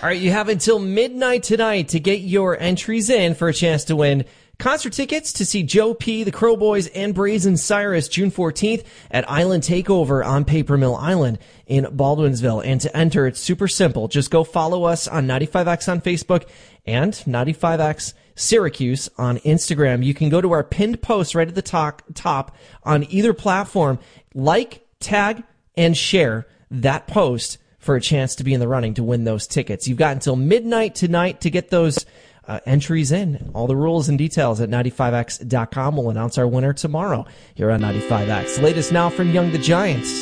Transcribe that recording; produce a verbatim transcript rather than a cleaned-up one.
All right, you have until midnight tonight to get your entries in for a chance to win concert tickets to see Joe P., the Crow Boys, and Brazen Cyrus June fourteenth at Island Takeover on Paper Mill Island in Baldwinsville. And to enter, it's super simple. Just go follow us on ninety-five X on Facebook and ninety-five X Syracuse on Instagram. You can go to our pinned post right at the top, top on either platform, like, tag, and share that post for a chance to be in the running to win those tickets. You've got until midnight tonight to get those Uh, entries in. All the rules and details at ninety-five X dot com. We'll announce our winner tomorrow here on ninety-five X. Latest now from Young the Giants.